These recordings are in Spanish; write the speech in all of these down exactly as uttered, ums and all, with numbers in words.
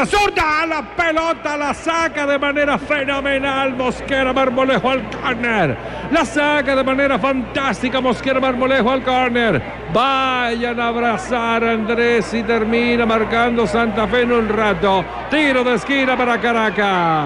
la zurda, la pelota la saca de manera fenomenal Mosquera Marmolejo al córner. La saca de manera fantástica Mosquera Marmolejo al córner. Vayan a abrazar a Andrés y termina marcando Santa Fe en un rato. Tiro de esquina para Caracas.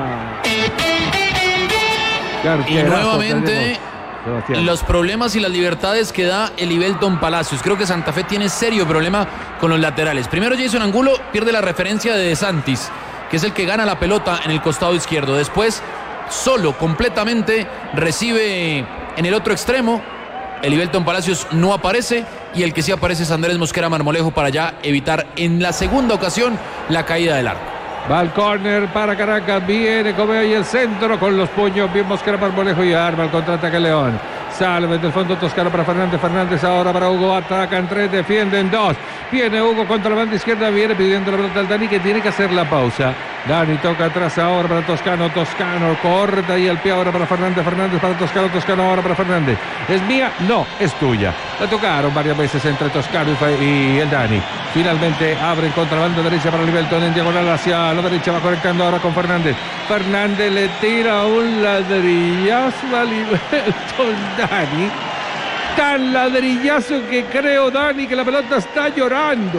Y nuevamente los problemas y las libertades que da el Ibelton Palacios. Creo que Santa Fe tiene serio problema con los laterales. Primero Jason Angulo pierde la referencia de De Santis, que es el que gana la pelota en el costado izquierdo. Después, solo, completamente, recibe en el otro extremo. El Ibelton Palacios no aparece y el que sí aparece es Andrés Mosquera Marmolejo para ya evitar en la segunda ocasión la caída del arco. Va al córner para Caracas, viene Cobea y el centro con los puños, bien Mosquera Marmolejo y arma el contraataque León. Sale desde el fondo Toscano para Fernández, Fernández ahora para Hugo, atacan tres, defienden dos. Viene Hugo contra la banda izquierda, viene pidiendo la pelota al Dani que tiene que hacer la pausa. Dani toca atrás ahora para Toscano, Toscano corta y el pie ahora para Fernández, Fernández para Toscano, Toscano ahora para Fernández. ¿Es mía? No, es tuya. La tocaron varias veces entre Toscano y el Dani. Finalmente abren contra la banda derecha para Ibelton en diagonal hacia la derecha, va conectando ahora con Fernández. Fernández le tira un ladrillazo a Ibelton Dani. Tan ladrillazo que creo, Dani, que la pelota está llorando.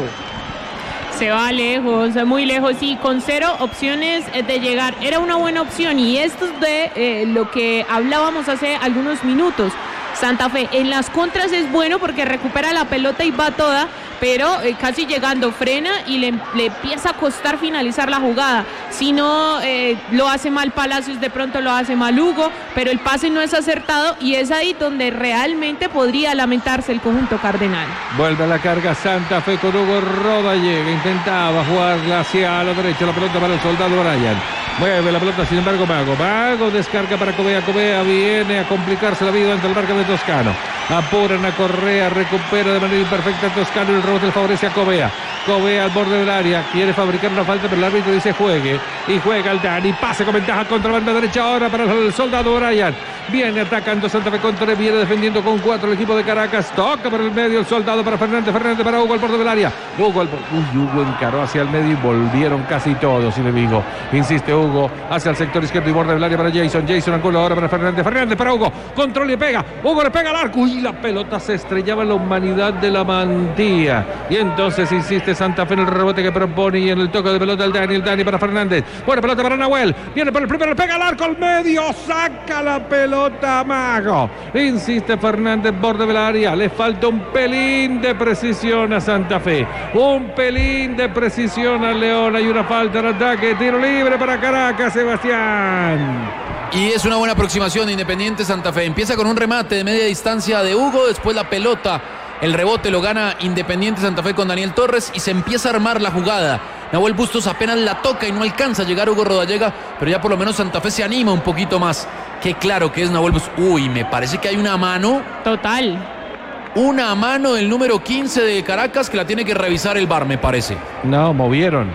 Se va lejos, muy lejos y con cero opciones de llegar. Era una buena opción y esto es de eh, lo que hablábamos hace algunos minutos. Santa Fe en las contras es bueno porque recupera la pelota y va toda, pero eh, casi llegando frena y le, le empieza a costar finalizar la jugada. Si no eh, lo hace mal Palacios, de pronto lo hace mal Hugo, pero el pase no es acertado y es ahí donde realmente podría lamentarse el conjunto cardenal. Vuelve a la carga Santa Fe con Hugo Rodallega, intentaba jugarla hacia la derecha, la pelota para el soldado Brian. Mueve la pelota, sin embargo, Mago. Mago descarga para Cobea. Cobea viene a complicarse la vida ante el marca de Toscano. Apuran a Correa, recupera de manera imperfecta Toscano y el rebote le favorece a Cobea. Cobea al borde del área, quiere fabricar una falta, pero el árbitro dice juegue. Y juega el Dani, pase con ventaja contra la banda derecha ahora para el soldado Brian. Viene atacando Santa Fe contra, viene defendiendo con cuatro el equipo de Caracas. Toca por el medio el soldado para Fernández, Fernández para Hugo al borde del área. Hugo, al... Uy, Hugo encaró hacia el medio y volvieron casi todos, enemigo. Insiste Hugo hacia el sector izquierdo y borde del área para Jason. Jason Angulo ahora para Fernández, Fernández para Hugo. Control y pega. Hugo le pega al arco. Uy, la pelota se estrellaba en la humanidad de la mantilla. Y entonces insiste Santa Fe en el rebote que propone y en el toque de pelota del Dani. El Dani para Fernández. Buena pelota para Nahuel. Viene por el primero, le pega al arco al medio. Saca la pelota Mago. Insiste Fernández, borde del área. Le falta un pelín de precisión a Santa Fe. Un pelín de precisión a León. Hay una falta en ataque. Tiro libre para Caracas, Sebastián. Y es una buena aproximación de Independiente Santa Fe. Empieza con un remate de media distancia de Hugo. Después la pelota, el rebote lo gana Independiente Santa Fe con Daniel Torres. Y se empieza a armar la jugada. Nahuel Bustos apenas la toca y no alcanza a llegar Hugo Rodallega. Pero ya por lo menos Santa Fe se anima un poquito más. Qué claro que es Nahuel Bustos. Uy, me parece que hay una mano. Total. Una mano del número quince de Caracas que la tiene que revisar el V A R, me parece. No, movieron.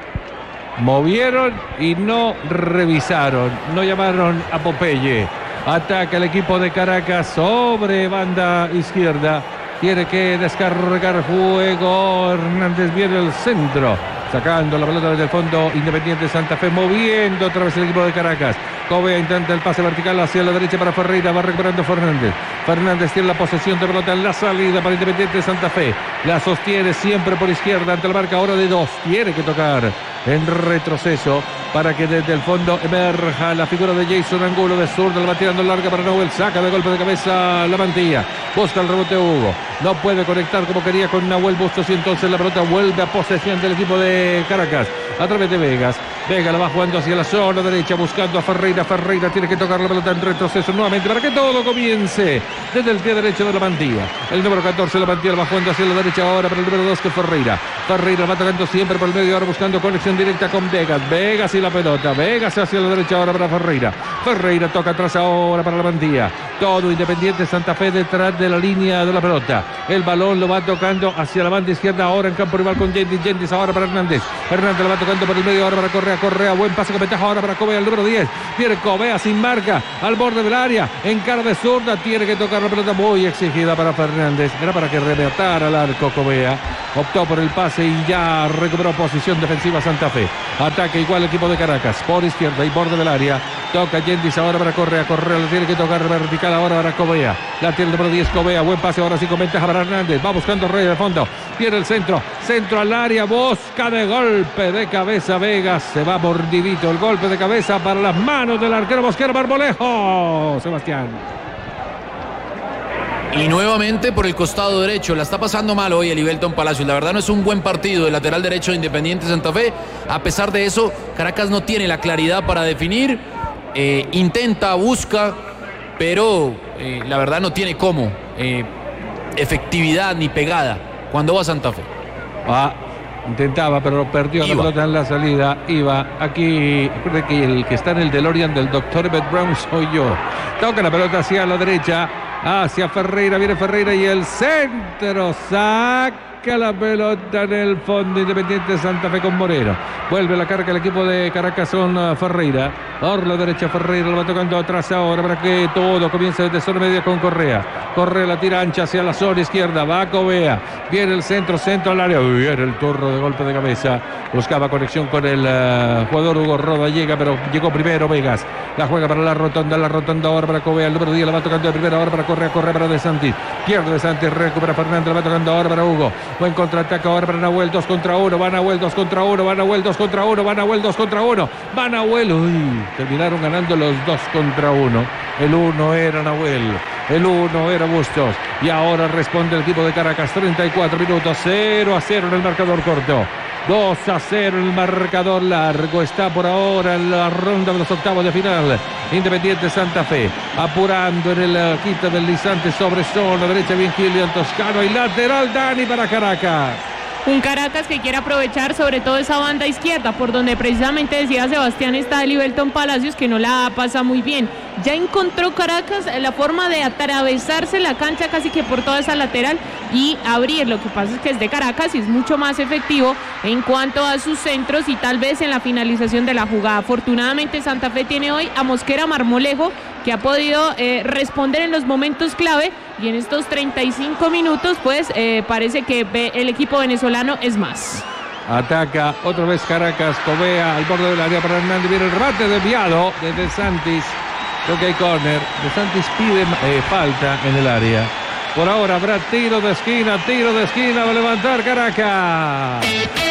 Movieron y no revisaron. No llamaron a Popeye. Ataca el equipo de Caracas sobre banda izquierda. Tiene que descargar juego. Hernández viene al centro. Sacando la pelota desde el fondo. Independiente Santa Fe moviendo otra vez el equipo de Caracas. Cobea intenta el pase vertical hacia la derecha para Ferreira. Va recuperando Fernández. Fernández tiene la posesión de pelota en la salida para Independiente Santa Fe. La sostiene siempre por izquierda ante la marca ahora de dos. Tiene que tocar en retroceso para que desde el fondo emerja la figura de Jason Angulo de zurda. La va tirando larga para Nahuel. Saca de golpe de cabeza la mantilla. Busca el rebote Hugo. No puede conectar como quería con Nahuel Bustos y entonces la pelota vuelve a posesión del equipo de Caracas a través de Vegas. Vega la va jugando hacia la zona derecha buscando a Ferreira. Ferreira tiene que tocar la pelota en retroceso nuevamente para que todo comience desde el pie derecho de la mantilla. El número catorce de la mantilla la va jugando hacia la derecha ahora para el número dos que es Ferreira. Ferreira va tocando siempre por el medio ahora buscando conexión directa con Vegas. Vegas y la pelota. Vegas hacia la derecha ahora para Ferreira. Ferreira toca atrás ahora para la mantilla. Todo Independiente Santa Fe detrás de la línea de la pelota. El balón lo va tocando hacia la banda izquierda, ahora en campo rival con Yendis. Yendis ahora para Hernández. Hernández lo va tocando por el medio, ahora para Correa. Correa, buen pase con ventaja ahora para Covea, el número diez. Viene Covea sin marca, al borde del área, en cara de zurda, tiene que tocar la pelota muy exigida para Fernández. Era para que rematara al arco Covea. Optó por el pase y ya recuperó posición defensiva Santa Fe. Ataque igual el equipo de Caracas, por izquierda y borde del área. Toca Yendis ahora para Correa. Correa lo tiene que tocar vertical ahora para Covea. La tiene el número diez Covea. Buen pase ahora sí con ventaja para Hernández. Va buscando Rey de fondo. Tiene el centro. Centro al área. Busca de golpe de cabeza Vegas. Se va mordidito el golpe de cabeza para las manos del arquero Mosquera Marmolejo. Sebastián. Y nuevamente por el costado derecho. La está pasando mal hoy el Ibelton Palacios. La verdad no es un buen partido el lateral derecho de Independiente Santa Fe. A pesar de eso, Caracas no tiene la claridad para definir. Eh, intenta, busca, pero eh, la verdad no tiene cómo. Eh, efectividad ni pegada cuando va a Santa Fe. Ah, intentaba, pero perdió la pelota en la salida. Iba aquí. Recuerde que el que está en el DeLorean del doctor Emmett Brown soy yo. Toca la pelota hacia la derecha. Hacia Ferreira, viene Ferreira y el centro, saca la pelota en el fondo. Independiente Santa Fe con Moreno. Vuelve la carga el equipo de Caracas con Ferreira. Por la derecha Ferreira lo va tocando atrás ahora para que todo comience desde zona media con Correa. Correa la tira ancha hacia la zona izquierda, va Covea. Viene el centro, centro al área. Viene el turno de golpe de cabeza. Buscaba conexión con el uh, jugador Hugo Roda. Llega, pero llegó primero Vegas. La juega para la rotonda, la rotonda ahora para Covea. El número diez la va tocando de primera ahora para Correa. Correa para De Santis. Pierde De Santis, recupera Fernández. La va tocando ahora para Hugo. Buen contraataque ahora para Nahuel. dos contra uno. Va Nahuel dos contra uno. Va Nahuel dos contra uno. Va Nahuel dos contra uno. Va Nahuel. Uy, terminaron ganando los dos contra uno. El uno era Nahuel. El uno era Bustos. Y ahora responde el equipo de Caracas. treinta y cuatro minutos. cero a cero en el marcador corto. dos a cero en el marcador largo. Está por ahora en la ronda de los octavos de final. Independiente Santa Fe. Apurando en el quita del deslizante sobre zona derecha. Bien Kilian Toscano. Y lateral Dani para Caracas. Un Caracas que quiere aprovechar sobre todo esa banda izquierda, por donde precisamente decía Sebastián está el Ibelton Palacios, que no la pasa muy bien. Ya encontró Caracas la forma de atravesarse la cancha casi que por toda esa lateral y abrir. Lo que pasa es que es de Caracas y es mucho más efectivo en cuanto a sus centros y tal vez en la finalización de la jugada. Afortunadamente Santa Fe tiene hoy a Mosquera Marmolejo, que ha podido eh, responder en los momentos clave, y en estos treinta y cinco minutos pues eh, parece que el equipo venezolano es más. Ataca otra vez Caracas. Covea al borde del área para Hernández. Viene el remate desviado de De Santis. Creo que hay córner. De Santis pide eh, falta en el área. Por ahora habrá tiro de esquina. Tiro de esquina. Va a levantar Caracas.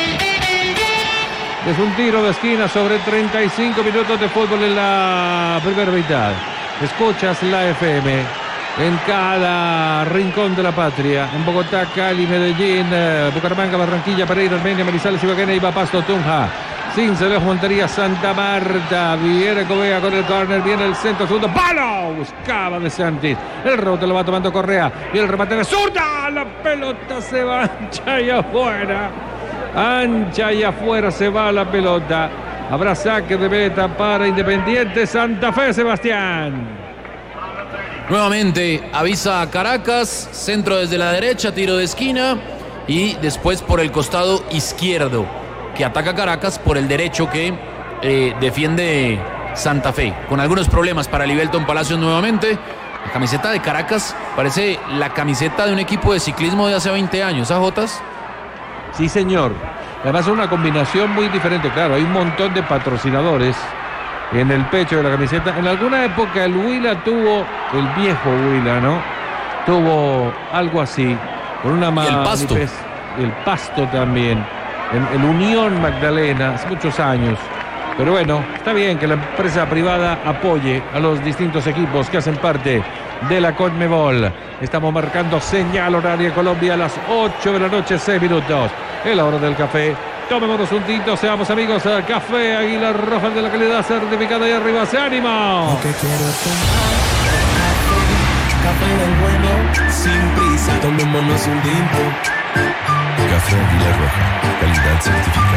Es un tiro de esquina sobre treinta y cinco minutos de fútbol en la primera mitad. Escuchas la F M en cada rincón de la patria. En Bogotá, Cali, Medellín, Bucaramanga, Barranquilla, Pereira, Armenia, Manizales, Ibagué, Iba, Pasto, Tunja. Cincelejo, Montería, Santa Marta. Viene Covea con el córner. Viene el centro, segundo palo. Buscaba De Santis. El rebote lo va tomando Correa. Viene el remate de zurda. La pelota se va ancha y afuera. Ancha y afuera se va la pelota. Habrá saque de meta para Independiente Santa Fe, Sebastián. Nuevamente avisa a Caracas, centro desde la derecha, tiro de esquina y después por el costado izquierdo, que ataca Caracas por el derecho que eh, defiende Santa Fe. Con algunos problemas para el Ibelton Palacios nuevamente. La camiseta de Caracas parece la camiseta de un equipo de ciclismo de hace veinte años, ¿ah, Jotas? Sí, señor. Además es una combinación muy diferente. Claro, hay un montón de patrocinadores en el pecho de la camiseta. En alguna época el Huila tuvo, el viejo Huila, ¿no? Tuvo algo así. Con una y el Pasto. El Pasto también. El, el Unión Magdalena, hace muchos años. Pero bueno, está bien que la empresa privada apoye a los distintos equipos que hacen parte de la Conmebol. Estamos marcando señal horaria Colombia a las ocho de la noche, seis minutos. Es la hora del café. Tomémonos un tinto, seamos amigos. Café Águila Roja de la calidad certificada y arriba. ¡Se ánimo! Porque quiero tomar café del bueno, sin prisa, tomémonos un tinto. Café Águila Roja, calidad certificada.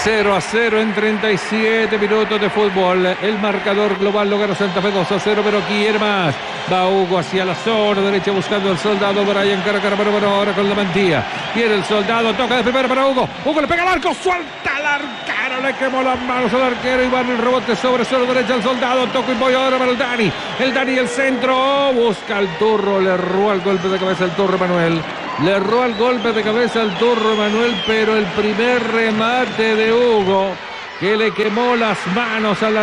cero a cero en treinta y siete minutos de fútbol. El marcador global lo gana Santa Fe dos a cero, pero quiere más. Va Hugo hacia la zona derecha buscando el soldado Brian cara a cara, pero bueno, ahora con la mantilla. Viene el soldado, toca de primero para Hugo. Hugo le pega al arco, suelta al arquero, le quemó las manos al arquero y va en el rebote sobre suelo derecha el soldado. Toco y voy ahora para el Dani. El Dani el centro, busca el Turro, le erró el golpe de cabeza el Turro Manuel. Le erró el golpe de cabeza al Turro Manuel, pero el primer remate de Hugo que le quemó las manos al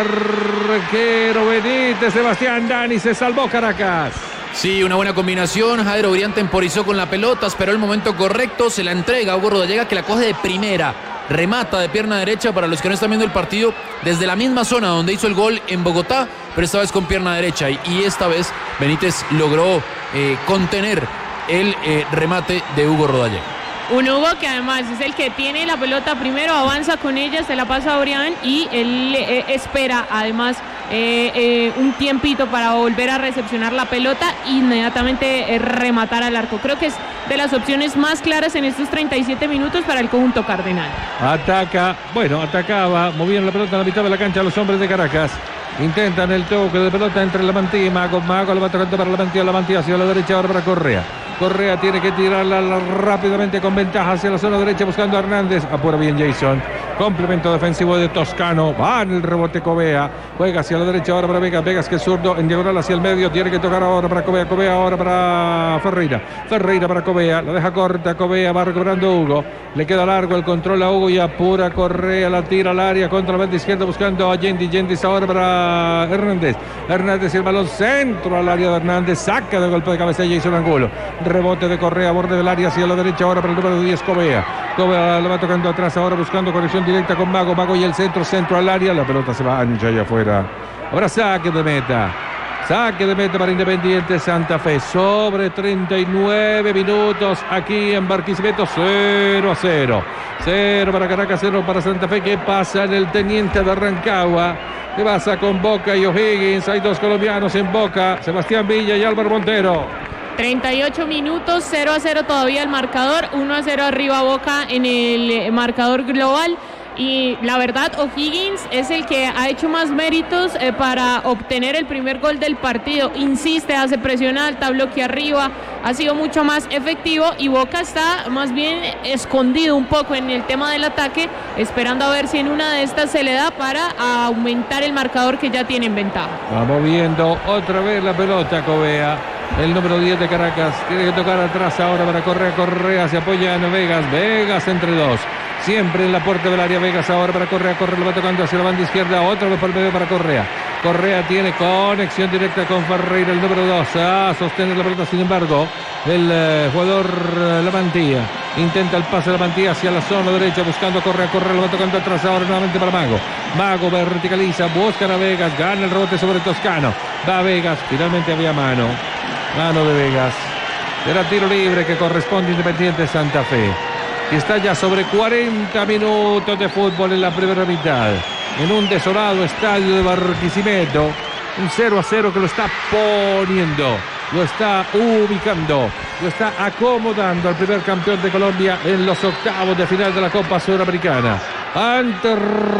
arquero Benítez. Sebastián Dani, se salvó Caracas. Sí, una buena combinación. Jairo Brián temporizó con la pelota, esperó el momento correcto, se la entrega a Hugo Rodallega, que la coge de primera, remata de pierna derecha. Para los que no están viendo el partido, desde la misma zona donde hizo el gol en Bogotá, pero esta vez con pierna derecha, y, y esta vez Benítez logró eh, contener el eh, remate de Hugo Rodallega. Un Hugo que además es el que tiene la pelota primero, avanza con ella, se la pasa a Brián y él eh, espera además eh, eh, un tiempito para volver a recepcionar la pelota e inmediatamente eh, rematar al arco. Creo que es de las opciones más claras en estos treinta y siete minutos para el conjunto cardenal. Ataca, bueno, atacaba, movían la pelota a la mitad de la cancha los hombres de Caracas. Intentan el toque de pelota entre la mantilla y Mago. Mago lo va tocando para la mantilla, la mantilla hacia la derecha, ahora para Correa. Correa tiene que tirarla rápidamente con ventaja hacia la zona derecha buscando a Hernández. Apura bien Jason. Complemento defensivo de Toscano. Va en el rebote Covea. Juega hacia la derecha ahora para Vegas. Vegas que es zurdo en diagonal hacia el medio. Tiene que tocar ahora para Covea. Covea ahora para Ferreira. Ferreira para Covea. La deja corta. Covea va recobrando Hugo. Le queda largo el control a Hugo y apura Correa. La tira al área contra la banda izquierda buscando a Yendi. Yendi ahora para Hernández. Hernández y el balón centro al área de Hernández. Saca de golpe de cabeza Jason Angulo. Rebote de Correa, borde del área hacia la derecha ahora para el número diez, Covea. Covea la va tocando atrás ahora buscando conexión directa con Mago. Mago y el centro, centro al área. La pelota se va ancha allá afuera. Ahora saque de meta. Saque de meta para Independiente Santa Fe. Sobre treinta y nueve minutos aquí en Barquisimeto. cero a cero. cero para Caracas, cero para Santa Fe. ¿Qué pasa en el Teniente de Rancagua? ¿Qué pasa con Boca y O'Higgins? Hay dos colombianos en Boca. Sebastián Villa y Álvaro Montero. treinta y ocho minutos, cero a cero todavía el marcador, uno a cero arriba Boca en el marcador global. Y la verdad, O'Higgins es el que ha hecho más méritos eh, para obtener el primer gol del partido. Insiste, hace presión alta, bloque arriba, ha sido mucho más efectivo y Boca está más bien escondido un poco en el tema del ataque, esperando a ver si en una de estas se le da para aumentar el marcador que ya tiene en ventaja. Vamos viendo otra vez la pelota, Covea. El número diez de Caracas tiene que tocar atrás ahora para Correa. Correa se apoya en Vegas. Vegas entre dos. Siempre en la puerta del área. Vegas ahora para Correa. Correa lo va tocando hacia la banda izquierda. Otra vez por el medio para Correa. Correa tiene conexión directa con Ferreira, el número dos. A sostener la pelota, sin embargo, el eh, jugador eh, La Mantilla. Intenta el pase de La Mantilla hacia la zona derecha, buscando a Correa. Correa lo va tocando atrás ahora nuevamente para Mago. Mago verticaliza, buscan a Vegas. Gana el rebote sobre Toscano. Va a Vegas. Finalmente había mano. Mano de Vegas. Era tiro libre que corresponde a Independiente Santa Fe. Y está ya sobre cuarenta minutos de fútbol en la primera mitad. En un desolado estadio de Barquisimeto. Un cero a cero que lo está poniendo. Lo está ubicando. Lo está acomodando al primer campeón de Colombia en los octavos de final de la Copa Suramericana. Ante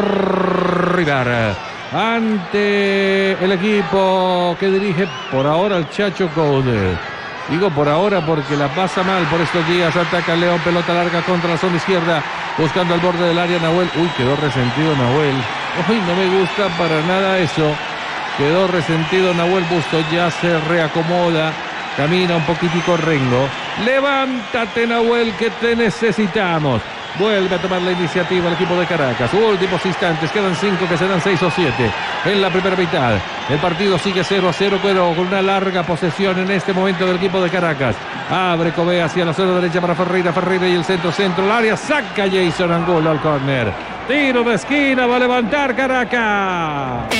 River. Ante el equipo que dirige por ahora el Chacho Coudet. Digo por ahora porque la pasa mal por estos días. Ataca León, pelota larga contra la zona izquierda, buscando al borde del área Nahuel. Uy, quedó resentido Nahuel. Uy, no me gusta para nada eso. Quedó resentido Nahuel Bustos, ya se reacomoda. Camina un poquitico Rengo. Levántate, Nahuel, que te necesitamos. Vuelve a tomar la iniciativa el equipo de Caracas. Últimos instantes, quedan cinco que serán seis o siete en la primera mitad. El partido sigue cero a cero, pero con una larga posesión en este momento del equipo de Caracas. Abre Covea hacia la zona derecha para Ferreira. Ferreira y el centro, centro, el área. Saca Jason Angulo al córner. Tiro de esquina, va a levantar Caracas.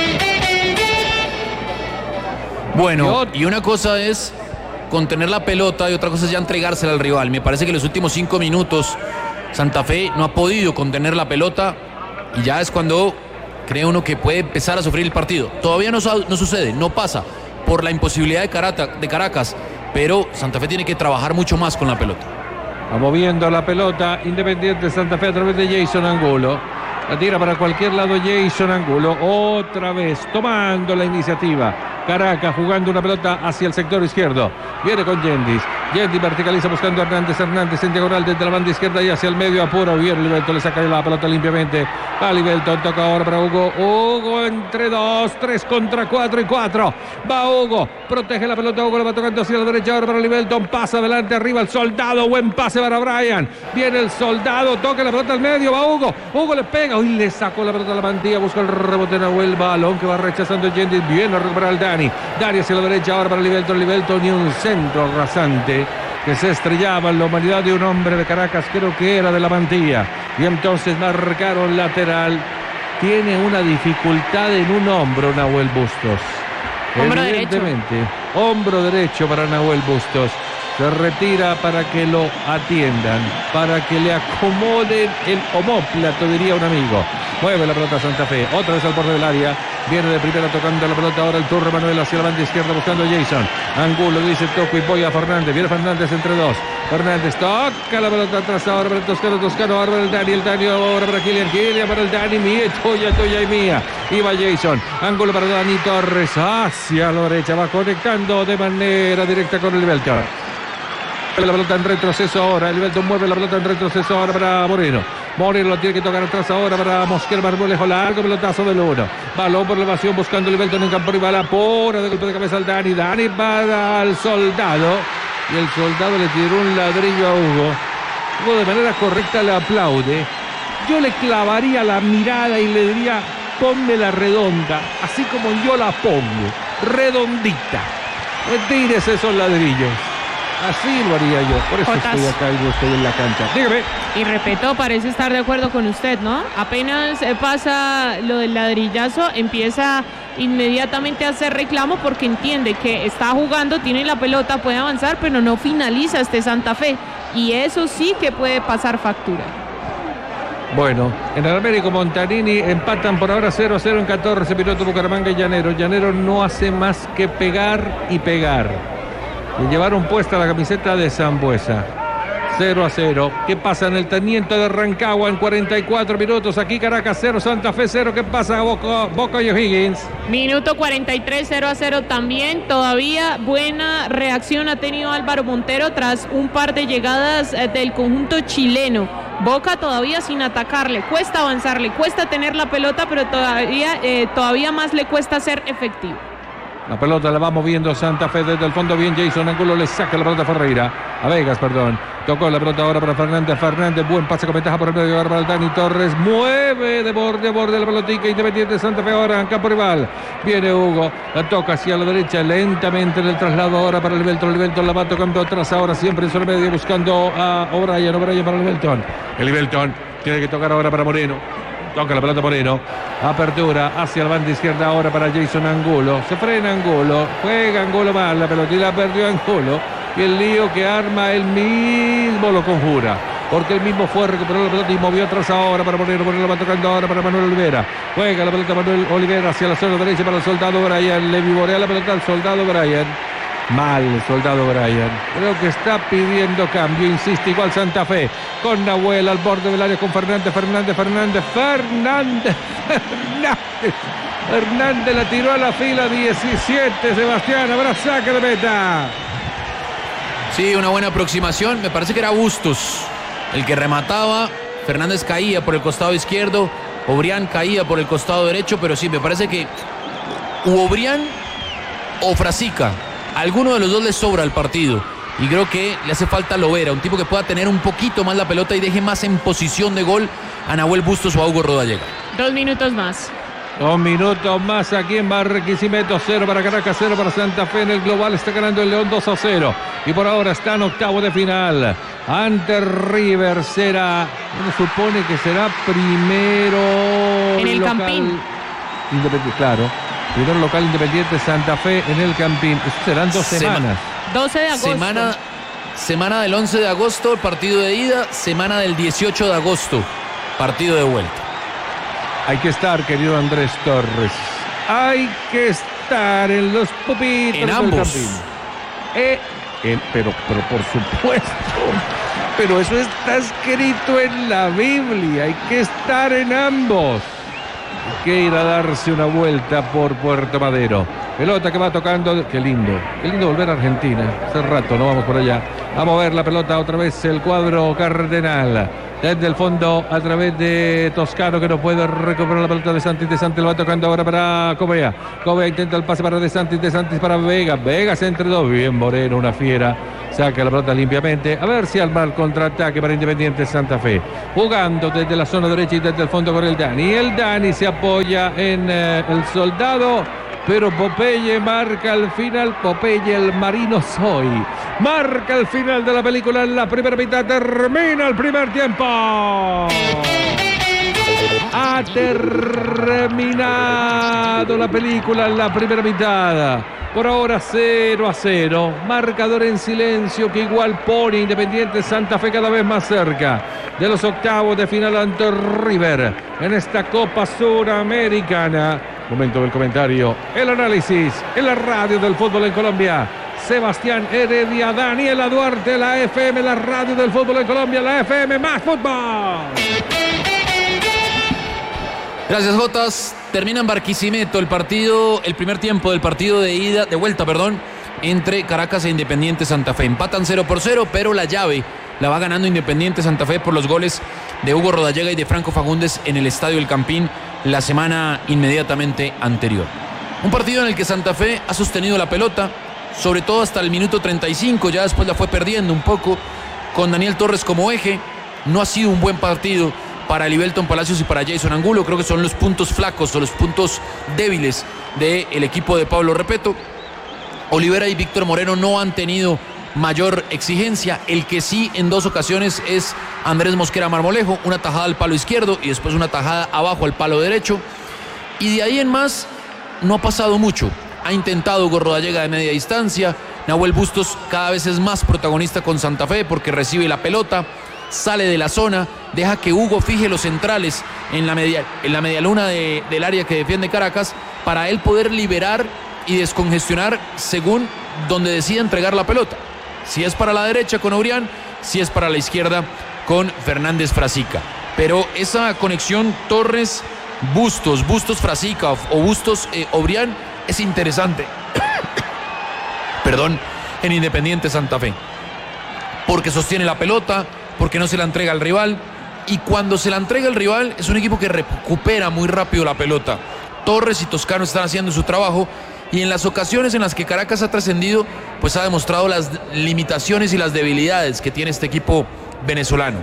Bueno, y una cosa es contener la pelota y otra cosa es ya entregársela al rival. Me parece que en los últimos cinco minutos Santa Fe no ha podido contener la pelota y ya es cuando cree uno que puede empezar a sufrir el partido. Todavía no, no sucede, no pasa por la imposibilidad de, Carata, de Caracas, pero Santa Fe tiene que trabajar mucho más con la pelota. Va moviendo la pelota Independiente Santa Fe a través de Jason Angulo. La tira para cualquier lado Jason Angulo. Otra vez tomando la iniciativa. Caracas jugando una pelota hacia el sector izquierdo. Viene con Yendis. Yendis verticaliza buscando a Hernández. Hernández en diagonal desde la banda izquierda y hacia el medio. Apura bien. Libelton le saca la pelota limpiamente. Va Libelton. Toca ahora para Hugo. Hugo entre dos. Tres contra cuatro y cuatro. Va Hugo. Protege la pelota. Hugo le va tocando hacia la derecha. Ahora para Libelton. Pasa adelante. Arriba el Soldado. Buen pase para Brian. Viene el Soldado. Toca la pelota al medio. Va Hugo. Hugo le pega. Uy, le sacó la pelota a la mantilla. Busca el rebote. Nahuel. Balón que va rechazando Yendis. Viene a recuperar el Dani. Dani hacia la derecha ahora para Libelton. Libelton y un centro rasante que se estrellaba en la humanidad de un hombre de Caracas, creo que era de la mantilla. Y entonces marcaron lateral. Tiene una dificultad en un hombro Nahuel Bustos. Hombro Evidentemente, derecho. Hombro derecho para Nahuel Bustos. Se retira para que lo atiendan, para que le acomoden el omóplato, diría un amigo. Mueve la pelota Santa Fe, otra vez al borde del área. Viene de primera tocando la pelota ahora el turno Manuel hacia la banda izquierda buscando a Jason. Angulo dice toco y voy a Fernández. Viene Fernández entre dos. Fernández toca la pelota atrás ahora para el Toscano. Toscano ahora para el Dani. El Dani ahora para Kylian. Kylian para el Dani. Mía, tuya, tuya y mía. Iba Jason. Angulo para Dani Torres. Hacia la derecha. Va conectando de manera directa con el Libelton. La pelota en retroceso ahora. El Libelton mueve la pelota en retroceso ahora para Moreno. Moreno lo tiene que tocar atrás ahora para Mosquera Marmolejo. Largo pelotazo del uno. Balón por elevación buscando el Libelton en campo rival. Apura de golpe de cabeza al Dani. Dani para al Soldado. Y el Soldado le tiró un ladrillo a Hugo. Hugo de manera correcta le aplaude. Yo le clavaría la mirada y le diría: ponme la redonda, así como yo la pongo. Redondita. Retires esos ladrillos. Así lo haría yo, por eso Jotas. estoy acá y no estoy en la cancha. Dígame. Y repito, parece estar de acuerdo con usted, ¿no? Apenas eh, pasa lo del ladrillazo, empieza inmediatamente a hacer reclamo porque entiende que está jugando, tiene la pelota, puede avanzar, pero no finaliza este Santa Fe. Y eso sí que puede pasar factura. Bueno, en el Américo Montanini empatan por ahora cero a cero en catorce minutos Bucaramanga y Llanero. Llanero no hace más que pegar y pegar. Le llevaron puesta la camiseta de Sambuesa. cero a cero. ¿Qué pasa en el Teniente de Rancagua en cuarenta y cuatro minutos? Aquí Caracas cero, Santa Fe cero. ¿Qué pasa, Boca, Boca y O'Higgins? Minuto cuarenta y tres, cero a cero también. Todavía buena reacción ha tenido Álvaro Montero tras un par de llegadas eh, del conjunto chileno. Boca todavía sin atacarle. Cuesta avanzarle, cuesta tener la pelota, pero todavía, eh, todavía más le cuesta ser efectivo. La pelota la va moviendo Santa Fe desde el fondo. Bien, Jason Angulo le saca la pelota a Ferreira. A Vegas, perdón. Tocó la pelota ahora para Fernández. Fernández, buen pase con ventaja por el medio. Ahora para el Dani Torres. Mueve de borde a borde la pelotica. Independiente Santa Fe ahora en campo rival. Viene Hugo. La toca hacia la derecha lentamente en el traslado ahora para el Libelton. El Libelton la va tocando atrás ahora siempre en su medio buscando a O'Brien. O'Brien para el Libelton. El Libelton tiene que tocar ahora para Moreno. Toca la pelota Moreno. Apertura hacia la banda izquierda ahora para Jason Angulo. Se frena Angulo. Juega Angulo mal. La pelota y la perdió Angulo. Y el lío que arma él mismo lo conjura. Porque él mismo fue a recuperar la pelota y movió atrás ahora para Moreno. Moreno va tocando ahora para Manuel Olivera. Juega la pelota Manuel Olivera hacia la zona derecha para el Soldado Brian. Le vivorea la pelota al Soldado Brian. Mal el Soldado Brian. Creo que está pidiendo cambio. Insiste igual Santa Fe. Con Nahuel al borde del área con Fernández. Fernández, Fernández, Fernández. Fernández. Fernández la tiró a la fila diecisiete. Sebastián, habrá saque de meta. Sí, una buena aproximación. Me parece que era Bustos el que remataba. Fernández caía por el costado izquierdo. Obrián caía por el costado derecho. Pero sí, me parece que Obrián o Frasica, alguno de los dos les sobra el partido. Y creo que le hace falta Lovera, un tipo que pueda tener un poquito más la pelota y deje más en posición de gol a Nahuel Bustos o a Hugo Rodallega. Dos minutos más. Dos minutos más aquí en Barquisimeto. Cero para Caracas, cero para Santa Fe. En el global está ganando el León dos a cero. Y por ahora está en octavo de final. Ante River será, uno supone que será primero en el local, Campín. Independiente, claro. Primero local Independiente Santa Fe en el Campín. Eso serán dos semanas. doce de agosto. Semana, semana del once de agosto, partido de ida. Semana del dieciocho de agosto, partido de vuelta. Hay que estar, querido Andrés Torres. Hay que estar en los pupitos en del ambos. Campín. Eh, en, pero, pero por supuesto. Pero eso está escrito en la Biblia, hay que estar en ambos. Hay que ir a darse una vuelta por Puerto Madero. Pelota que va tocando, qué lindo, qué lindo volver a Argentina. Hace rato no vamos por allá. A mover la pelota otra vez el cuadro cardenal. Desde el fondo a través de Toscano, que no puede recuperar la pelota de Santis. De Santis lo va tocando ahora para Covea. Covea intenta el pase para De Santis. De Santis para Vega. Vega se entre dos. Bien Moreno, una fiera. Saca la pelota limpiamente. A ver si arma el contraataque para Independiente Santa Fe. Jugando desde la zona derecha y desde el fondo con el Dani. El Dani se apoya en eh, el soldado. Pero Popeye marca el final. Popeye el marino soy. Marca el final de la película en la primera mitad. Termina el primer tiempo. Ha terminado la película en la primera mitad. Por ahora cero a cero. Marcador en silencio que igual pone Independiente Santa Fe cada vez más cerca de los octavos de final ante River en esta Copa Suramericana. Momento del comentario, el análisis en la radio del fútbol en Colombia. Sebastián Heredia, Daniela Duarte, la F M, la radio del fútbol en Colombia, la F M más fútbol. Gracias, Jotas. Termina en Barquisimeto el partido, el primer tiempo del partido de ida, de vuelta, perdón, entre Caracas e Independiente Santa Fe. Empatan cero por cero, pero la llave la va ganando Independiente Santa Fe por los goles de Hugo Rodallega y de Franco Fagundes en el Estadio El Campín la semana inmediatamente anterior. Un partido en el que Santa Fe ha sostenido la pelota, sobre todo hasta el minuto treinta y cinco, ya después la fue perdiendo un poco, con Daniel Torres como eje. No ha sido un buen partido para Livelton Palacios y para Jason Angulo. Creo que son los puntos flacos o los puntos débiles del equipo de Pablo Repeto. Olivera y Víctor Moreno no han tenido mayor exigencia. El que sí en dos ocasiones es Andrés Mosquera Marmolejo, una tajada al palo izquierdo y después una tajada abajo al palo derecho. Y de ahí en más no ha pasado mucho. Ha intentado Hugo Rodallega de media distancia. Nahuel Bustos cada vez es más protagonista con Santa Fe porque recibe la pelota, sale de la zona, deja que Hugo fije los centrales en la media, en la medialuna de, del área que defiende Caracas para él poder liberar y descongestionar según donde decida entregar la pelota. Si es para la derecha con Obrián, si es para la izquierda con Fernández Frasica. Pero esa conexión Torres-Bustos, Bustos-Frasica o Bustos-Obrián es interesante. Perdón, en Independiente Santa Fe. Porque sostiene la pelota, porque no se la entrega al rival. Y cuando se la entrega el rival, es un equipo que recupera muy rápido la pelota. Torres y Toscano están haciendo su trabajo. Y en las ocasiones en las que Caracas ha trascendido, pues ha demostrado las limitaciones y las debilidades que tiene este equipo venezolano.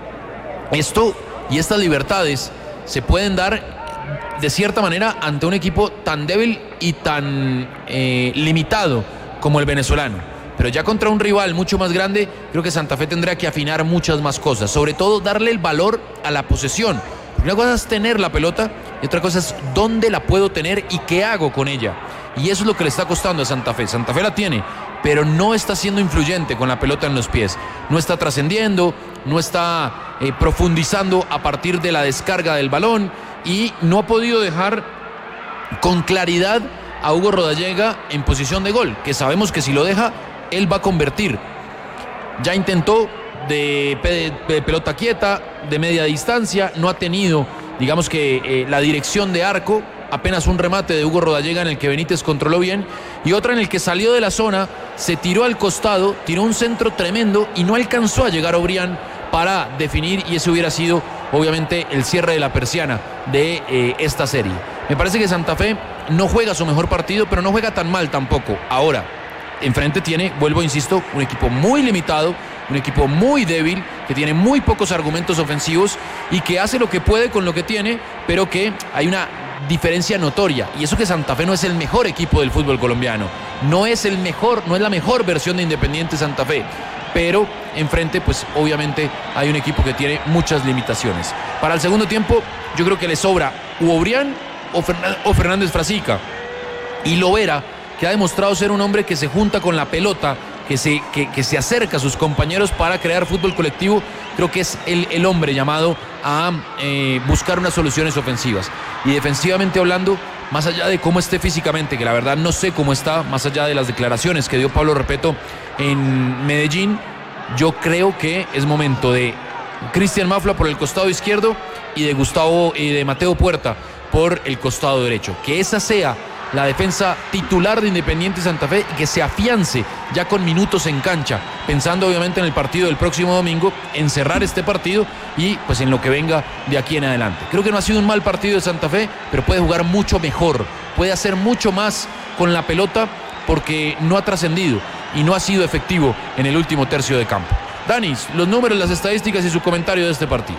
Esto y estas libertades se pueden dar de cierta manera ante un equipo tan débil y tan eh, limitado como el venezolano. Pero ya contra un rival mucho más grande, creo que Santa Fe tendrá que afinar muchas más cosas. Sobre todo darle el valor a la posesión. Porque una cosa es tener la pelota y otra cosa es dónde la puedo tener y qué hago con ella. Y eso es lo que le está costando a Santa Fe. Santa Fe la tiene, pero no está siendo influyente con la pelota en los pies. No está trascendiendo, no está eh, profundizando a partir de la descarga del balón y no ha podido dejar con claridad a Hugo Rodallega en posición de gol, que sabemos que si lo deja, él va a convertir. Ya intentó de, de, de pelota quieta, de media distancia, no ha tenido, digamos que eh, la dirección de arco. Apenas un remate de Hugo Rodallega en el que Benítez controló bien y otra en el que salió de la zona, se tiró al costado, tiró un centro tremendo y no alcanzó a llegar Obrián para definir, y ese hubiera sido obviamente el cierre de la persiana de eh, esta serie. Me parece que Santa Fe no juega su mejor partido, pero no juega tan mal tampoco. Ahora, enfrente tiene, vuelvo insisto, un equipo muy limitado, un equipo muy débil, que tiene muy pocos argumentos ofensivos y que hace lo que puede con lo que tiene, pero que hay una diferencia notoria, y eso que Santa Fe no es el mejor equipo del fútbol colombiano, no es el mejor, no es la mejor versión de Independiente Santa Fe, pero enfrente pues obviamente hay un equipo que tiene muchas limitaciones. Para el segundo tiempo yo creo que le sobra u Obrián o, Fern- o Fernández Frasica, y Lovera, que ha demostrado ser un hombre que se junta con la pelota, que se, que, que se acerca a sus compañeros para crear fútbol colectivo. Creo que es el, el hombre llamado a eh, buscar unas soluciones ofensivas. Y defensivamente hablando, más allá de cómo esté físicamente, que la verdad no sé cómo está, más allá de las declaraciones que dio Pablo Repeto en Medellín, yo creo que es momento de Cristian Mafla por el costado izquierdo y de Gustavo y de Mateo Puerta por el costado derecho. Que esa sea la defensa titular de Independiente Santa Fe y que se afiance ya con minutos en cancha, pensando obviamente en el partido del próximo domingo, en cerrar este partido y pues en lo que venga de aquí en adelante. Creo que no ha sido un mal partido de Santa Fe, pero puede jugar mucho mejor, puede hacer mucho más con la pelota porque no ha trascendido y no ha sido efectivo en el último tercio de campo. Danis, los números, las estadísticas y su comentario de este partido.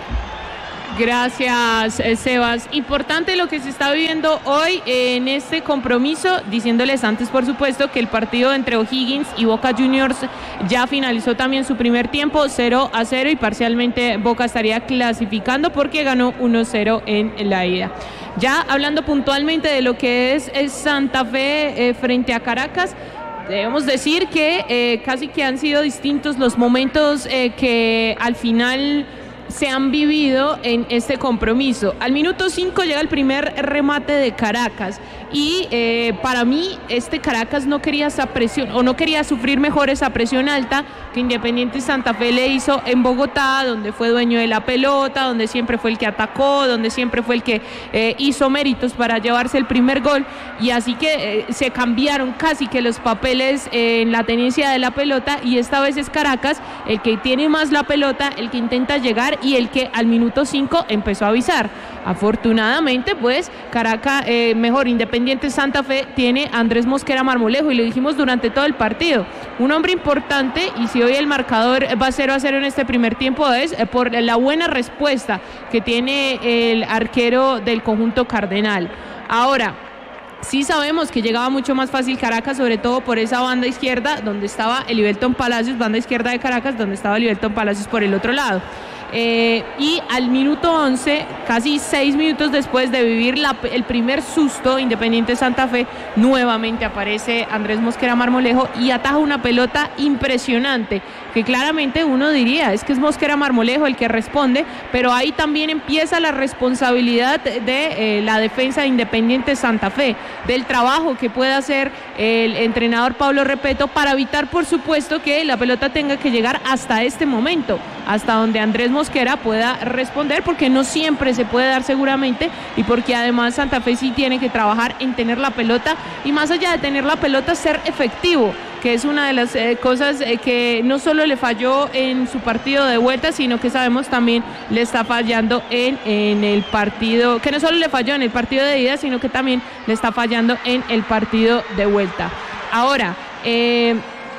Gracias, Sebas. Importante lo que se está viviendo hoy en este compromiso, diciéndoles antes, por supuesto, que el partido entre O'Higgins y Boca Juniors ya finalizó también su primer tiempo, cero a cero, y parcialmente Boca estaría clasificando porque ganó uno cero en la ida. Ya hablando puntualmente de lo que es, es Santa Fe eh, frente a Caracas, debemos decir que eh, casi que han sido distintos los momentos eh, que al final se han vivido en este compromiso. Al minuto cinco llega el primer remate de Caracas y eh, para mí este Caracas no quería esa presión o no quería sufrir mejor esa presión alta que Independiente Santa Fe le hizo en Bogotá, donde fue dueño de la pelota, donde siempre fue el que atacó, donde siempre fue el que eh, hizo méritos para llevarse el primer gol, y así que eh, se cambiaron casi que los papeles eh, en la tenencia de la pelota, y esta vez es Caracas el que tiene más la pelota, el que intenta llegar y el que al minuto cinco empezó a avisar. Afortunadamente, pues, Caracas, eh, mejor, Independiente Santa Fe tiene a Andrés Mosquera Marmolejo, y lo dijimos durante todo el partido, un hombre importante, y si hoy el marcador va cero a cero en este primer tiempo es eh, por la buena respuesta que tiene el arquero del conjunto cardenal. Ahora, sí sabemos que llegaba mucho más fácil Caracas, sobre todo por esa banda izquierda donde estaba Elivelton Palacios, banda izquierda de Caracas, donde estaba Elivelton Palacios por el otro lado. Eh, y al minuto once, casi seis minutos después de vivir la, el primer susto, Independiente Santa Fe, nuevamente aparece Andrés Mosquera Marmolejo y ataja una pelota impresionante, que claramente uno diría, es que es Mosquera Marmolejo el que responde, pero ahí también empieza la responsabilidad de eh, la defensa de Independiente Santa Fe, del trabajo que puede hacer el entrenador Pablo Repeto para evitar, por supuesto, que la pelota tenga que llegar hasta este momento, hasta donde Andrés Mosquera pueda responder, porque no siempre se puede dar seguramente, y porque además Santa Fe sí tiene que trabajar en tener la pelota, y más allá de tener la pelota, ser efectivo, que es una de las eh, cosas eh, que no solo le falló en su partido de vuelta, sino que sabemos también le está fallando en, en el partido, que no solo le falló en el partido de ida, sino que también le está fallando en el partido de vuelta. Ahora, eh,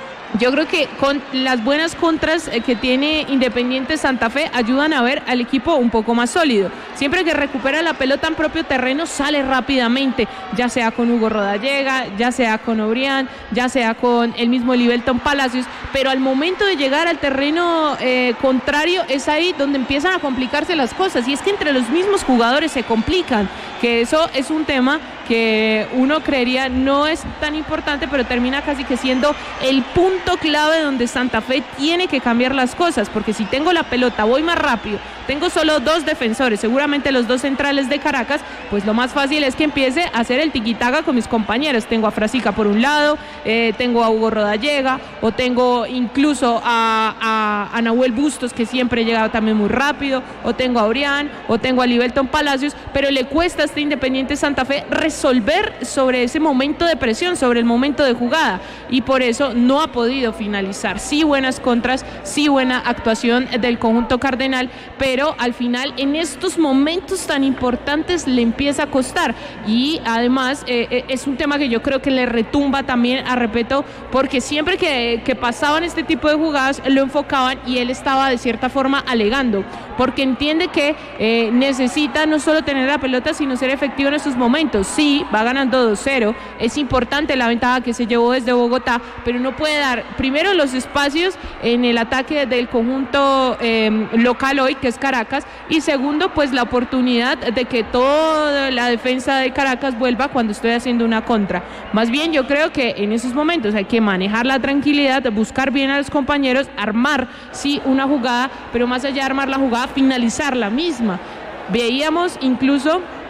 yo creo que con las buenas contras que tiene Independiente Santa Fe ayudan a ver al equipo un poco más sólido. Siempre que recupera la pelota en propio terreno sale rápidamente, ya sea con Hugo Rodallega, ya sea con Obrián, ya sea con el mismo Elivelton Palacios, pero al momento de llegar al terreno eh, contrario es ahí donde empiezan a complicarse las cosas, y es que entre los mismos jugadores se complican, que eso es un tema que uno creería no es tan importante, pero termina casi que siendo el punto clave donde Santa Fe tiene que cambiar las cosas, porque si tengo la pelota, voy más rápido, tengo solo dos defensores, seguramente los dos centrales de Caracas, pues lo más fácil es que empiece a hacer el tiquitaga con mis compañeros. Tengo a Frasica por un lado, eh, tengo a Hugo Rodallega, o tengo incluso a, a, a Nahuel Bustos, que siempre llega también muy rápido, o tengo a Orián, o tengo a Elivelton Palacios, pero le cuesta a este Independiente Santa Fe resolver sobre ese momento de presión, sobre el momento de jugada, y por eso no ha podido finalizar. Sí buenas contras, sí buena actuación del conjunto cardenal, pero al final en estos momentos tan importantes le empieza a costar, y además eh, es un tema que yo creo que le retumba también a Repeto, porque siempre que, que pasaban este tipo de jugadas lo enfocaban y él estaba de cierta forma alegando, porque entiende que eh, necesita no solo tener la pelota sino ser efectivo en estos momentos. Sí, va ganando dos cero, es importante la ventaja que se llevó desde Bogotá, pero no puede dar primero los espacios en el ataque del conjunto eh, local hoy, que es Caracas, y segundo, pues la oportunidad de que toda la defensa de Caracas vuelva cuando estoy haciendo una contra. Más bien yo creo que en esos momentos hay que manejar la tranquilidad, buscar bien a los compañeros, armar sí una jugada, pero más allá de armar la jugada, finalizar la misma. Veíamos incluso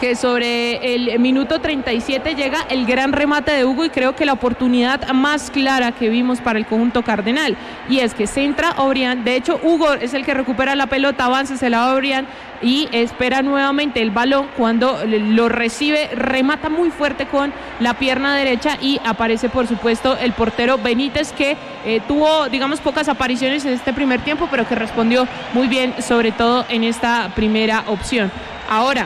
que sobre el minuto treinta y siete llega el gran remate de Hugo y creo que la oportunidad más clara que vimos para el conjunto cardenal, y es que centra Obrián. De hecho, Hugo es el que recupera la pelota, avanza, se la da Obrián y espera nuevamente el balón. Cuando lo recibe, remata muy fuerte con la pierna derecha y aparece, por supuesto, el portero Benítez, que eh, tuvo, digamos, pocas apariciones en este primer tiempo, pero que respondió muy bien, sobre todo en esta primera opción. Ahora,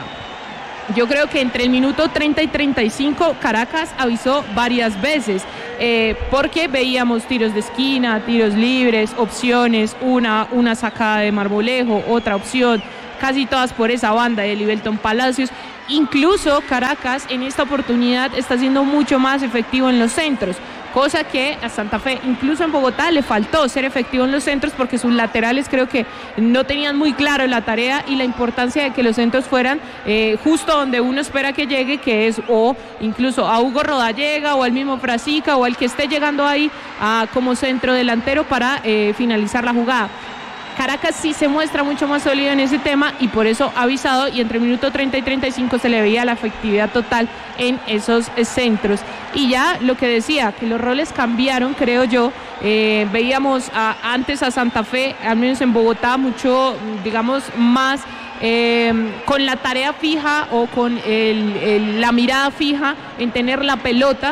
yo creo que entre el minuto treinta y treinta y cinco Caracas avisó varias veces, eh, porque veíamos tiros de esquina, tiros libres, opciones, una, una sacada de Marmolejo, otra opción, casi todas por esa banda de Livelton Palacios. Incluso Caracas en esta oportunidad está siendo mucho más efectivo en los centros, cosa que a Santa Fe, incluso en Bogotá, le faltó ser efectivo en los centros porque sus laterales creo que no tenían muy claro la tarea y la importancia de que los centros fueran eh, justo donde uno espera que llegue, que es o incluso a Hugo Rodallega o al mismo Frasica o al que esté llegando ahí a, como centro delantero para eh, finalizar la jugada. Caracas sí se muestra mucho más sólido en ese tema y por eso ha avisado, y entre el minuto treinta y treinta y cinco se le veía la efectividad total en esos centros. Y ya lo que decía, que los roles cambiaron, creo yo. Eh, veíamos a, antes a Santa Fe, al menos en Bogotá, mucho, digamos, más eh, con la tarea fija o con el, el, la mirada fija en tener la pelota,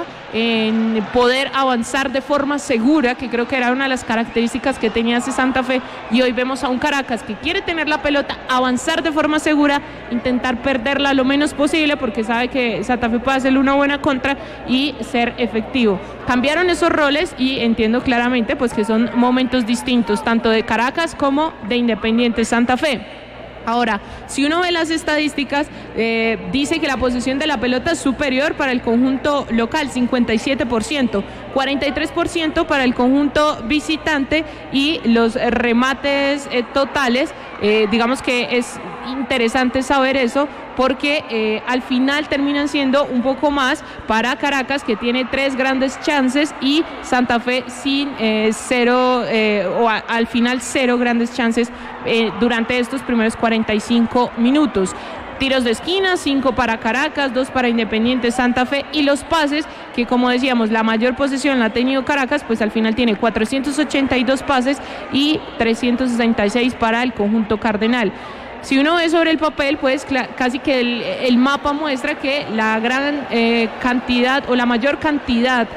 en poder avanzar de forma segura, que creo que era una de las características que tenía ese Santa Fe, y hoy vemos a un Caracas que quiere tener la pelota, avanzar de forma segura, intentar perderla lo menos posible porque sabe que Santa Fe puede hacerle una buena contra y ser efectivo. Cambiaron esos roles y entiendo claramente pues que son momentos distintos, tanto de Caracas como de Independiente Santa Fe. Ahora, si uno ve las estadísticas, eh, dice que la posesión de la pelota es superior para el conjunto local, cincuenta y siete por ciento, cuarenta y tres por ciento para el conjunto visitante, y los remates eh, totales, eh, digamos que es interesante saber eso, porque eh, al final terminan siendo un poco más para Caracas, que tiene tres grandes chances, y Santa Fe sin eh, cero, eh, o a, al final cero grandes chances eh, durante estos primeros cuarenta y cinco minutos. Tiros de esquina, cinco para Caracas, dos para Independiente Santa Fe, y los pases, que como decíamos, la mayor posesión la ha tenido Caracas, pues al final tiene cuatrocientos ochenta y dos pases y trescientos sesenta y seis para el conjunto cardenal. Si uno ve sobre el papel, pues casi que el, el mapa muestra que la gran eh, cantidad o la mayor cantidad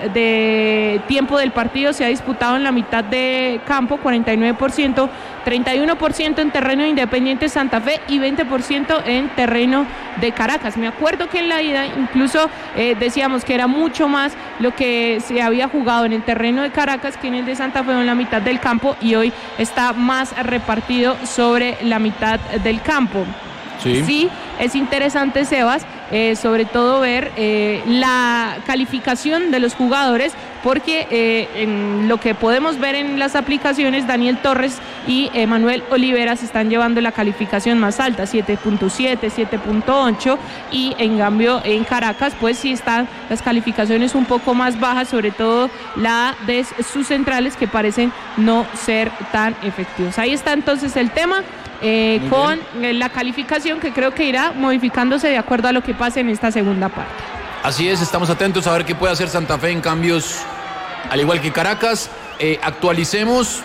de tiempo del partido se ha disputado en la mitad de campo, cuarenta y nueve por ciento, treinta y uno por ciento en terreno de Independiente Santa Fe y veinte por ciento en terreno de Caracas. Me acuerdo que en la ida incluso eh, decíamos que era mucho más lo que se había jugado en el terreno de Caracas que en el de Santa Fe en la mitad del campo, y hoy está más repartido sobre la mitad del campo. Sí, sí, es interesante, Sebas, eh, sobre todo ver eh, la calificación de los jugadores, porque eh, en lo que podemos ver en las aplicaciones, Daniel Torres y Emanuel Olivera se están llevando la calificación más alta, siete punto siete, siete punto ocho, y en cambio en Caracas pues sí están las calificaciones un poco más bajas, sobre todo la de sus centrales, que parecen no ser tan efectivos. Ahí está entonces el tema. Eh, con bien. La calificación, que creo que irá modificándose de acuerdo a lo que pase en esta segunda parte. Así es, estamos atentos a ver qué puede hacer Santa Fe en cambios, al igual que Caracas. Eh, actualicemos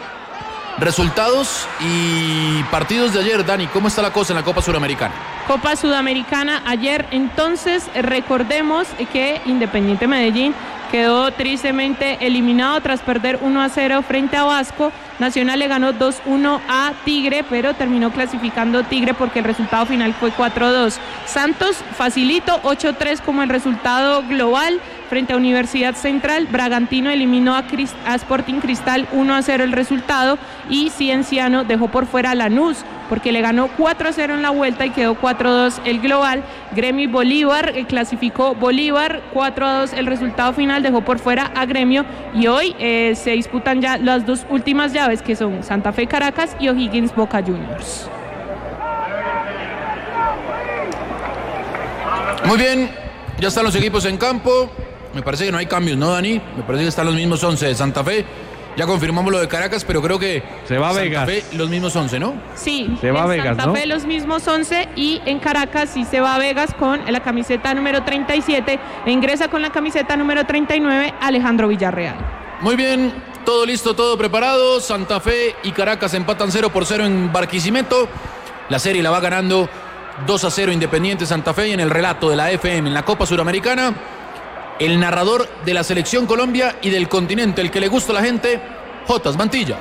resultados y partidos de ayer. Dani, ¿cómo está la cosa en la Copa Sudamericana? Copa Sudamericana ayer, entonces recordemos que Independiente Medellín quedó tristemente eliminado tras perder uno a cero frente a Vasco. Nacional le ganó dos uno a Tigre, pero terminó clasificando Tigre porque el resultado final fue cuatro dos. Santos facilito, ocho tres como el resultado global frente a Universidad Central. Bragantino eliminó a, Crist- a Sporting Cristal uno a cero el resultado, y Cienciano dejó por fuera a Lanús porque le ganó cuatro a cero en la vuelta y quedó cuatro a dos el global. Gremio y Bolívar, eh, clasificó Bolívar, cuatro a dos el resultado final, dejó por fuera a Gremio, y hoy eh, se disputan ya las dos últimas llaves, que son Santa Fe Caracas y O'Higgins Boca Juniors. Muy bien, ya están los equipos en campo. Me parece que no hay cambios, ¿no, Dani? Me parece que están los mismos once de Santa Fe Ya confirmamos lo de Caracas, pero creo que se va a Santa Vegas. Fe los mismos once, ¿no? Sí, se va a Vegas, Santa ¿no? Fe los mismos once y en Caracas sí se va a Vegas con la camiseta número treinta y siete e ingresa con la camiseta número treinta y nueve Alejandro Villarreal. Muy bien, todo listo, todo preparado. Santa Fe y Caracas empatan cero por cero en Barquisimeto. La serie la va ganando dos a cero Independiente Santa Fe, y en el relato de la F M en la Copa Suramericana, el narrador de la Selección Colombia y del continente, el que le gusta a la gente, Jotas Mantilla.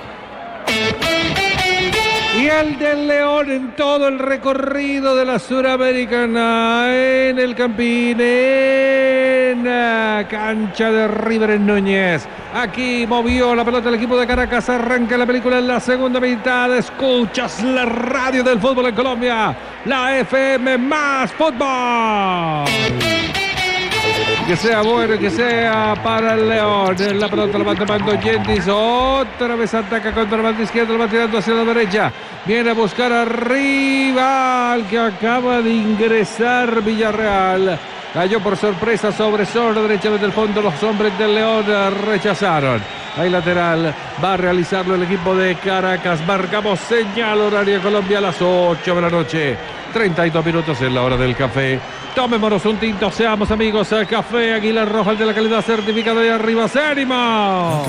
Y el del León en todo el recorrido de la Suramericana, en el Campín, en la cancha de River Núñez. Aquí movió la pelota el equipo de Caracas, arranca la película en la segunda mitad. Escuchas la radio del fútbol en Colombia, la F M más fútbol. Que sea bueno, que sea para el León. La pelota la va tomando Yendis. Otra vez ataca contra la banda izquierda. La va tirando hacia la derecha. Viene a buscar arriba al que acaba de ingresar Villarreal. Cayó por sorpresa sobre zona derecha desde el fondo. Los hombres del León rechazaron. Hay lateral. Va a realizarlo el equipo de Caracas. Marcamos señal horaria Colombia a las ocho de la noche. treinta y dos minutos en la hora del café. Tomémonos un tinto, seamos amigos. Café Aguilar Roja, el de la calidad certificada de arriba. ¡Ánimo!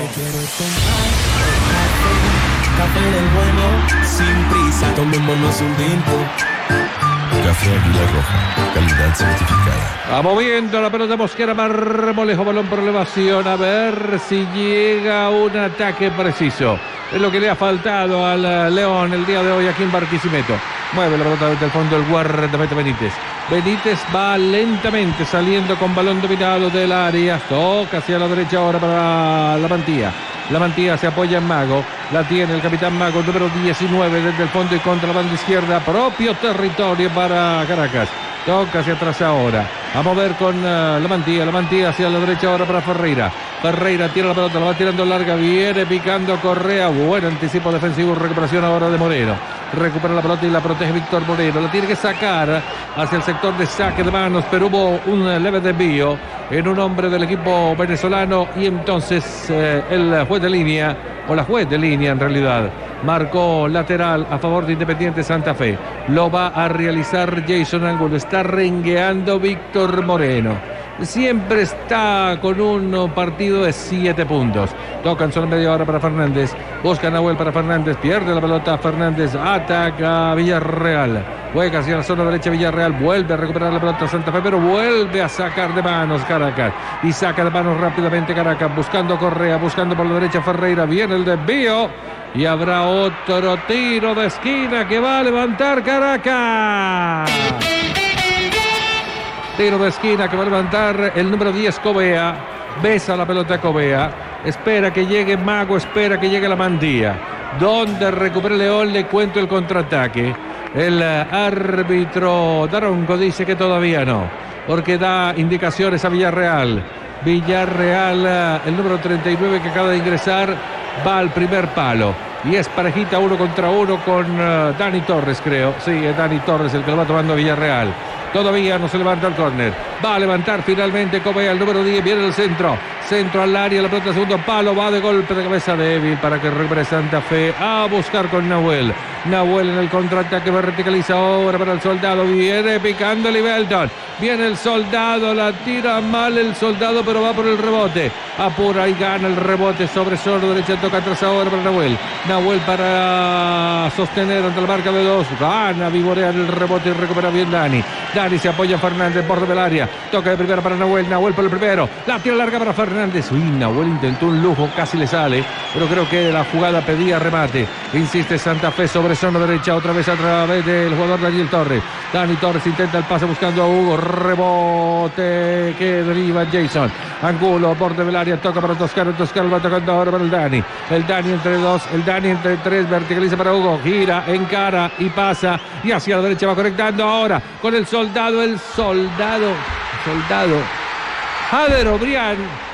Café del bueno, sin prisa, tomémonos un tinto. Café Aguilar Roja, calidad certificada. Va moviendo la pelota Mosquera, Marmolejo, balón por elevación. A ver si llega un ataque preciso. Es lo que le ha faltado al León el día de hoy aquí en Barquisimeto. Mueve la pelota desde el fondo el guardameta Benítez. Benítez va lentamente saliendo con balón dominado del área. Toca hacia la derecha ahora para la Mantilla. La Mantilla se apoya en Mago. La tiene el capitán Mago, número diecinueve, desde el fondo y contra la banda izquierda. Propio territorio para Caracas. Toca hacia atrás ahora. A mover con uh, la Mantilla. La Mantilla hacia la derecha ahora para Ferreira. Ferreira tira la pelota, la va tirando larga. Viene picando Correa. Buen anticipo defensivo. Recuperación ahora de Moreno. Recupera la pelota y la protege Víctor Moreno. La tiene que sacar hacia el sector de saque de manos, pero hubo un leve desvío en un hombre del equipo venezolano. Y entonces eh, el juez de línea, o la juez de línea en realidad, marcó lateral a favor de Independiente Santa Fe. Lo va a realizar Jason Angulo. Está rengueando Víctor Moreno. Siempre está con un partido de siete puntos. Tocan solo media hora para Fernández. Busca Nahuel para Fernández. Pierde la pelota Fernández. Ataca Villarreal. Juega hacia la zona derecha Villarreal. Vuelve a recuperar la pelota Santa Fe, pero vuelve a sacar de manos Caracas. Y saca de manos rápidamente Caracas. Buscando Correa. Buscando por la derecha Ferreira. Viene el desvío. Y habrá otro tiro de esquina que va a levantar Caracas. Tiro de esquina que va a levantar el número diez, Covea. Besa la pelota Covea. Espera que llegue Mago, espera que llegue la Mantilla. Donde recupere León, le cuento el contraataque. El árbitro Daronco dice que todavía no, porque da indicaciones a Villarreal. Villarreal, el número treinta y nueve que acaba de ingresar, va al primer palo. Y es parejita uno contra uno con uh, Dani Torres, creo. Sí, es Dani Torres el que lo va tomando Villarreal. Todavía no se levanta el córner. Va a levantar finalmente Covea, el número diez. Viene el centro. Centro al área. La pelota segundo palo. Va de golpe de cabeza débil para que recupere Santa Fe. A buscar con Nahuel. Nahuel en el contraataque. Verticaliza ahora para el Soldado. Viene picando Libelton. Viene el Soldado. La tira mal el Soldado, pero va por el rebote. Apura y gana el rebote sobre zona derecha. Toca atrás ahora para Nahuel. Nahuel para sostener ante la marca de dos. Gana, vivorea el rebote y recupera bien Dani. Dani se apoya a Fernández, borde del área. Toca de primera para Nahuel. Nahuel por el primero. La tira larga para Fernández. Uy, Nahuel intentó un lujo, casi le sale. Pero creo que la jugada pedía remate. Insiste Santa Fe sobre zona derecha. Otra vez a través del jugador Daniel Torres. Dani Torres intenta el pase buscando a Hugo. Rebote que deriva Jason. Angulo, borde del área. Toca para Toscano. Toscano va tocando ahora para el Dani. El Dani entre dos. El Dani entre tres. Verticaliza para Hugo. Gira, encara y pasa. Y hacia la derecha va conectando ahora con el Soldado. El Soldado. Soldado. Jader Obrián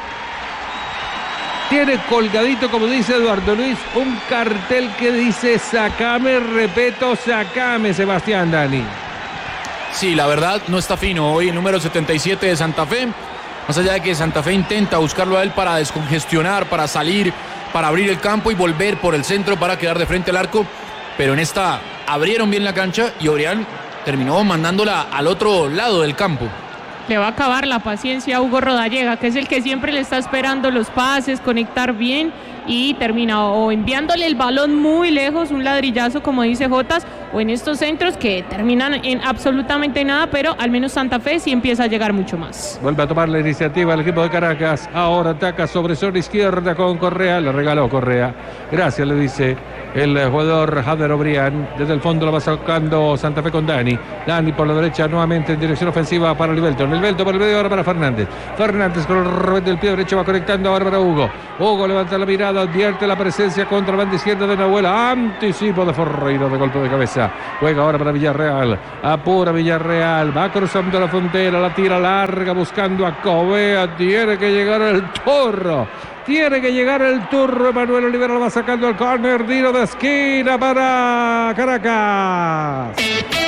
tiene colgadito, como dice Eduardo Luis, un cartel que dice sacame, repeto, sacame, Sebastián Dani. Sí, la verdad no está fino hoy el número setenta y siete de Santa Fe. Más allá de que Santa Fe intenta buscarlo a él para descongestionar, para salir para abrir el campo y volver por el centro para quedar de frente al arco, pero en esta abrieron bien la cancha y Obrián terminó mandándola al otro lado del campo. Le va a acabar la paciencia a Hugo Rodallega, que es el que siempre le está esperando los pases, conectar bien y termina o enviándole el balón muy lejos, un ladrillazo como dice Jotas, o en estos centros que terminan en absolutamente nada, pero al menos Santa Fe sí empieza a llegar mucho más. Vuelve a tomar la iniciativa el equipo de Caracas, ahora ataca sobre zona izquierda con Correa, le regaló Correa, gracias le dice el jugador Jader Obrián, desde el fondo lo va sacando Santa Fe con Dani, Dani por la derecha nuevamente en dirección ofensiva para Livelton, Livelton por el medio ahora para Fernández, Fernández con el revés del pie derecho va conectando ahora para Hugo, Hugo levanta la mirada, advierte la presencia contra la banda izquierda de Nahuel, anticipo de Ferreira de golpe de cabeza, juega ahora para Villarreal, apura Villarreal, va cruzando la frontera, la tira larga buscando a Covea, tiene que llegar el Turro, tiene que llegar el Turro, Manuel Olivera lo va sacando al córner, tiro de esquina para Caracas.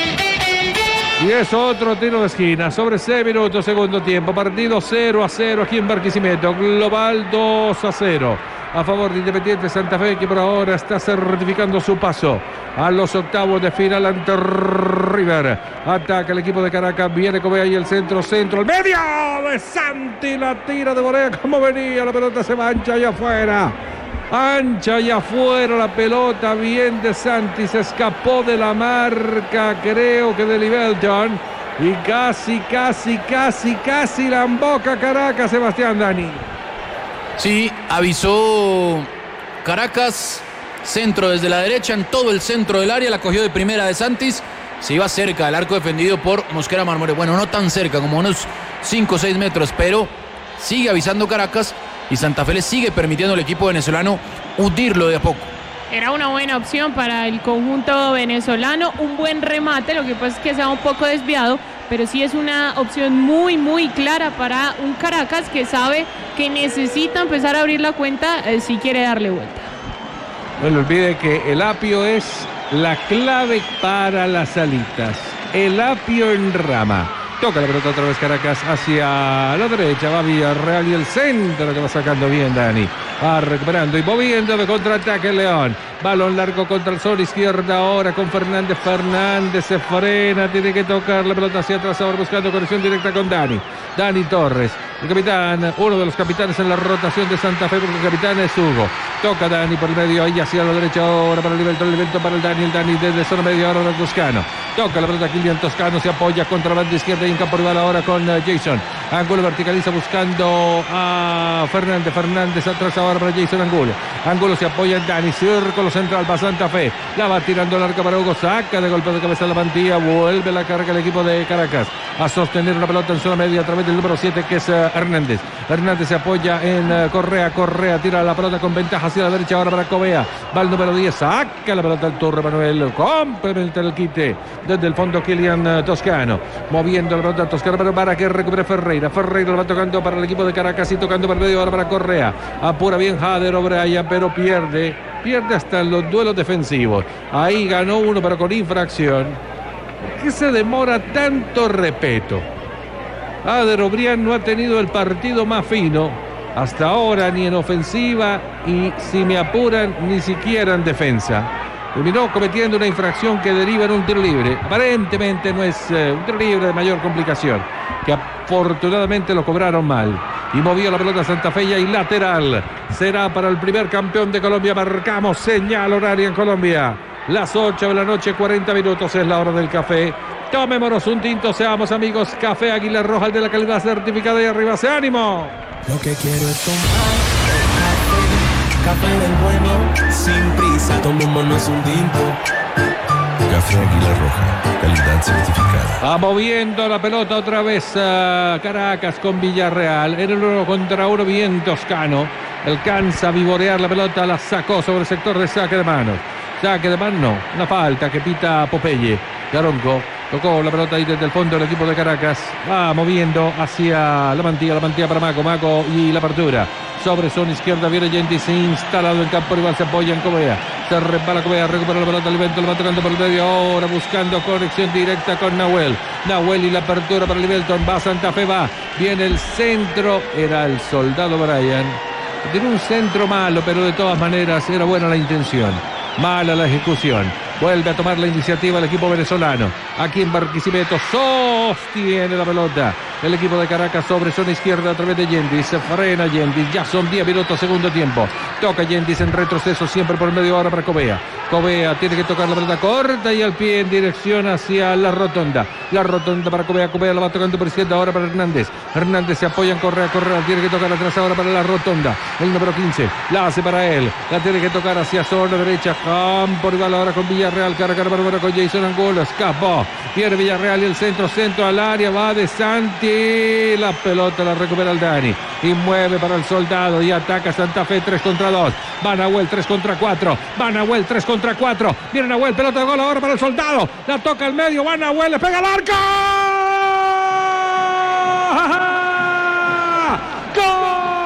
Y es otro tiro de esquina, sobre seis minutos, segundo tiempo, partido cero a cero aquí en Barquisimeto, global dos a cero. A favor de Independiente Santa Fe, que por ahora está certificando su paso a los octavos de final ante River. Ataca el equipo de Caracas, viene Covea y el centro, centro, el medio de Santi, la tira de Borea, como venía, la pelota se mancha allá afuera. Ancha allá afuera la pelota, bien de Santi, se escapó de la marca, creo que de Livelton. Y casi, casi, casi, casi la emboca Caracas, Sebastián Dani. Sí, avisó Caracas, centro desde la derecha, en todo el centro del área, la cogió de primera de Santis, se iba cerca del arco defendido por Mosquera Marmoré, bueno, no tan cerca, como unos cinco o seis metros, pero sigue avisando Caracas y Santa Fe le sigue permitiendo al equipo venezolano hundirlo de a poco. Era una buena opción para el conjunto venezolano, un buen remate, lo que pasa es que se va un poco desviado, pero sí es una opción muy, muy clara para un Caracas que sabe que necesita empezar a abrir la cuenta eh, si quiere darle vuelta. No le olvide que el apio es la clave para las alitas. El apio en rama. Toca la pelota otra vez Caracas hacia la derecha, va Villarreal y el centro que va sacando bien Dani. Va recuperando y moviendo de contraataque León. Balón largo contra el sol izquierda ahora con Fernández. Fernández se frena, tiene que tocar la pelota hacia atrás ahora buscando conexión directa con Dani. Dani Torres, el capitán, uno de los capitanes en la rotación de Santa Fe, porque el capitán es Hugo. Toca Dani por el medio, ahí hacia la derecha ahora para el Livelton, el Livelton para el Dani, el Dani desde zona medio ahora para el Toscano. Toca la pelota Kilian Toscano, se apoya contra la banda izquierda y en campo rival ahora con uh, Jason. Angulo verticaliza buscando a Fernández, Fernández atrás ahora para Jason Angulo. Angulo se apoya en Dani, círculo central para Santa Fe. La va tirando el arco para Hugo, saca de golpe de cabeza la mantilla, vuelve la carga el equipo de Caracas a sostener una pelota en zona media a través del número siete que es uh, Hernández. Hernández se apoya en uh, Correa, Correa tira la pelota con ventaja hacia la derecha ahora para Covea. Va el número diez, saca la pelota al Torre Manuel, complementa el quite desde el fondo Kilian uh, Toscano, moviendo la pelota Toscano pero para que recupere Ferreira. Ferreira lo va tocando para el equipo de Caracas y tocando para el medio ahora para Correa. Apura bien Jader Obrián, pero pierde, pierde hasta en los duelos defensivos. Ahí ganó uno pero con infracción. ¿Por qué se demora tanto Repeto? Jader Obrián no ha tenido el partido más fino hasta ahora, ni en ofensiva y, si me apuran, ni siquiera en defensa. Terminó cometiendo una infracción que deriva en un tiro libre. Aparentemente no es eh, un tiro libre de mayor complicación, que afortunadamente lo cobraron mal. Y movió la pelota Santa Fe y lateral. Será para el primer campeón de Colombia. Marcamos señal horaria en Colombia. Las ocho de la noche, cuarenta minutos es la hora del café. Tomémonos un tinto, seamos amigos. Café Águila Roja, el de la calidad certificada y arriba se ánimo. Lo que quiero es tomar café, café del bueno, sin prisa, tomémonos un tinto. Café Águila Roja, calidad certificada. Va moviendo la pelota otra vez a Caracas con Villarreal. En el uno contra uno, bien Toscano. Alcanza a vivorear la pelota, la sacó sobre el sector de saque de manos. Saque de mano, no, una falta que pita Popeye. Garonco tocó la pelota ahí desde el fondo del equipo de Caracas. Va moviendo hacia la mantilla, la mantilla para Maco, Maco y la apertura. Sobre zona izquierda viene Gentis instalado en campo rival, se apoya en Covea. Se repara Covea, recupera la pelota, el evento lo va tocando por el medio ahora, buscando conexión directa con Nahuel. Nahuel y la apertura para Livelton, va Santa Fe, va. Viene el centro, era el soldado Brian. Tiene un centro malo, pero de todas maneras era buena la intención. Mala la ejecución. Vuelve a tomar la iniciativa el equipo venezolano. Aquí en Barquisimeto sostiene la pelota. El equipo de Caracas sobre zona izquierda a través de Yendis. Se frena Yendis. Ya son diez minutos, segundo tiempo. Toca Yendis en retroceso, siempre por medio hora para Covea. Covea tiene que tocar la pelota corta y al pie en dirección hacia la rotonda. La rotonda para Covea. Covea la va tocando por izquierda ahora para Hernández. Hernández se apoya en Correa. Correa tiene que tocar atrás ahora para la rotonda. El número quince la hace para él. La tiene que tocar hacia zona derecha. Campo rival ahora con Villarreal. Caracas para con Jason Angulo. Escapó. Viene Villarreal y el centro. Centro al área. Va de Santi. La pelota la recupera el Dani. Y mueve para el Soldado. Y ataca Santa Fe tres contra dos. Va Nahuel tres contra cuatro. Va Nahuel tres contra cuatro. Viene Nahuel. Pelota de gol ahora para el Soldado. La toca al medio. Va Nahuel. Le pega al arco.